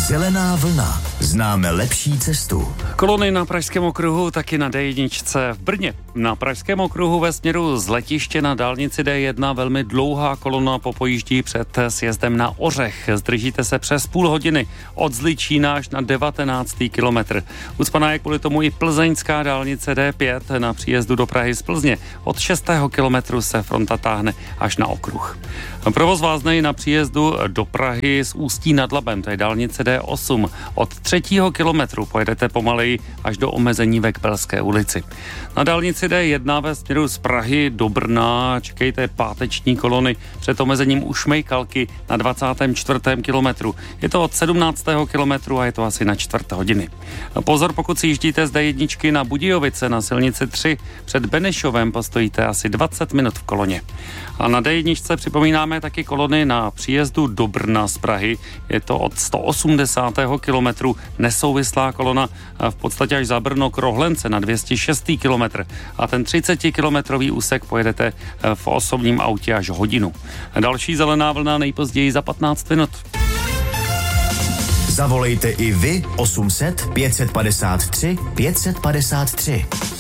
Zelená vlna. Známe lepší cestu. Kolony na Pražském okruhu, taky na D1 v Brně. Na Pražském okruhu ve směru z letiště na dálnici D1 velmi dlouhá kolona popojíždí před sjezdem na Ořech. Zdržíte se přes půl hodiny od Zličína až na 19. kilometr. Ucpaná je kvůli tomu i plzeňská dálnice D5 na příjezdu do Prahy z Plzně. Od 6. kilometru se fronta táhne až na okruh. Provoz vázne i na příjezdu do Prahy z Ústí nad Labem, to je dálnice D8. Od 3. kilometru pojedete pomaleji až do omezení ve Kbelské ulici. Na dálnici D1 ve směru z Prahy do Brna čekejte páteční kolony před omezením u Šmejkalky na 24. kilometru. Je to od 17. kilometru a je to asi na čtvrt hodiny. Pozor, pokud si jíždíte z D1 na Budějovice na silnici 3, před Benešovem postojíte asi 20 minut v koloně. A na D1 připomínáme taky kolony na příjezdu do Brna z Prahy. Je to od 180. kilometru nesouvislá kolona v podstatě až za Brno k Rohlence na 206. kilometr. A ten 30-kilometrový úsek pojedete v osobním autě až hodinu. Další zelená vlna nejpozději za 15 minut. Zavolejte i vy 800 553 553.